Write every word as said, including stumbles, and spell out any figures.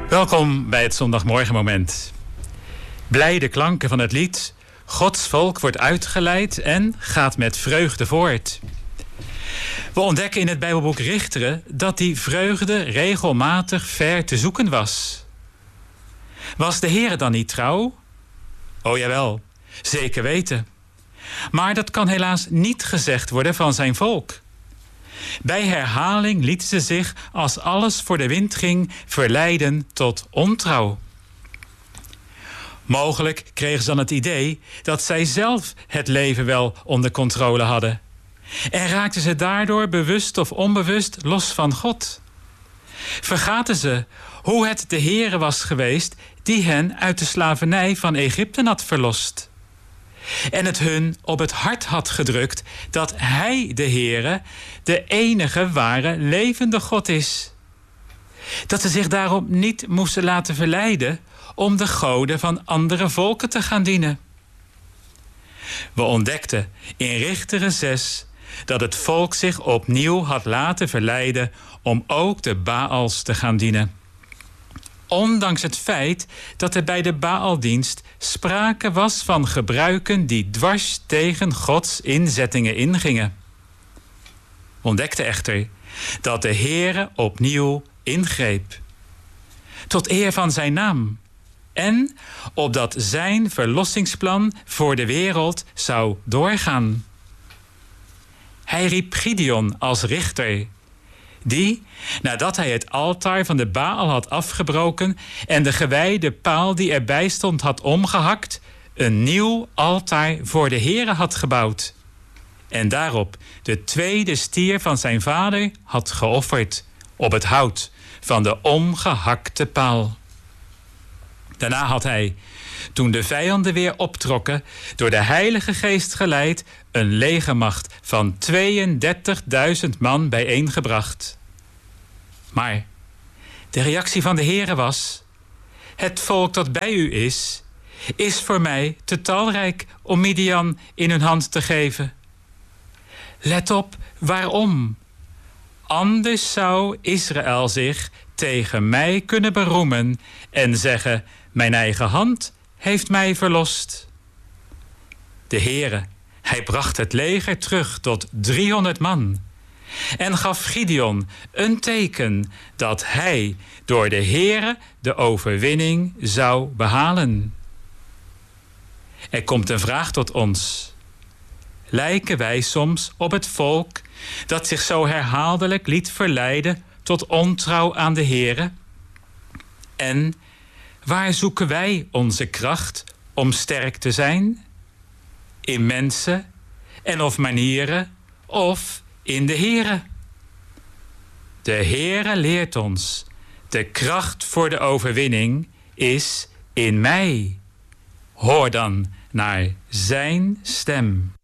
Welkom bij het zondagmorgenmoment. Blijde klanken van het lied. Gods volk wordt uitgeleid en gaat met vreugde voort. We ontdekken in het Bijbelboek Richteren dat die vreugde regelmatig ver te zoeken was. Was de Heere dan niet trouw? Oh jawel, zeker weten. Maar dat kan helaas niet gezegd worden van zijn volk. Bij herhaling lieten ze zich, als alles voor de wind ging, verleiden tot ontrouw. Mogelijk kregen ze dan het idee dat zij zelf het leven wel onder controle hadden. En raakten ze daardoor bewust of onbewust los van God. Vergaten ze hoe het de Heere was geweest die hen uit de slavernij van Egypte had verlost. En het hun op het hart had gedrukt dat Hij, de Heere, de enige ware levende God is. Dat ze zich daarom niet moesten laten verleiden om de goden van andere volken te gaan dienen. We ontdekten in Richteren zes dat het volk zich opnieuw had laten verleiden om ook de Baals te gaan dienen. Ondanks het feit dat er bij de Baaldienst sprake was van gebruiken die dwars tegen Gods inzettingen ingingen. We ontdekten echter dat de Heere opnieuw ingreep. Tot eer van zijn naam. En opdat zijn verlossingsplan voor de wereld zou doorgaan. Hij riep Gideon als richter, die, nadat hij het altaar van de Baal had afgebroken en de gewijde paal die erbij stond had omgehakt, een nieuw altaar voor de Heere had gebouwd. En daarop de tweede stier van zijn vader had geofferd op het hout van de omgehakte paal. Daarna had hij, toen de vijanden weer optrokken, door de Heilige Geest geleid, een legermacht van tweeëndertigduizend man bijeengebracht. Maar de reactie van de Heere was: het volk dat bij u is, is voor mij te talrijk om Midian in hun hand te geven. Let op waarom. Anders zou Israël zich tegen mij kunnen beroemen en zeggen: mijn eigen hand heeft mij verlost. De Heere, hij bracht het leger terug tot driehonderd man en gaf Gideon een teken dat hij door de Heere de overwinning zou behalen. Er komt een vraag tot ons. Lijken wij soms op het volk dat zich zo herhaaldelijk liet verleiden tot ontrouw aan de Heere? En waar zoeken wij onze kracht om sterk te zijn? In mensen en of manieren of in de Heere? De Heere leert ons: de kracht voor de overwinning is in mij. Hoor dan naar zijn stem.